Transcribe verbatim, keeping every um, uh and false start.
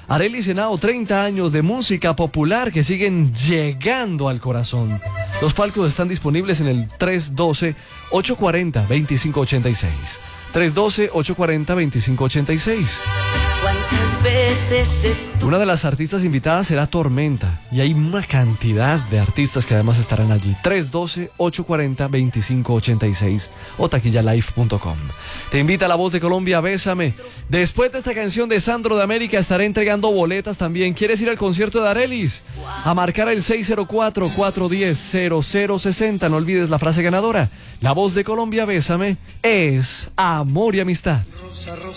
Arelis Henao, treinta años de música popular que siguen llegando al corazón. Los palcos están disponibles en el tres uno dos, ocho cuatro cero, dos cinco ocho seis. tres uno dos, ocho cuatro cero, dos cinco ocho seis. ¿Cuántas veces estuve? Una de las artistas invitadas será Tormenta y hay una cantidad de artistas que además estarán allí. tres uno dos, ocho cuatro cero, dos cinco ocho seis o taquillalife punto com. Te invita La Voz de Colombia, Bésame. Después de esta canción de Sandro de América estaré entregando boletas también. ¿Quieres ir al concierto de Arelis? A marcar el seis cero cuatro, cuatro uno cero, cero cero seis cero. No olvides la frase ganadora. La Voz de Colombia, Bésame es amor y amistad.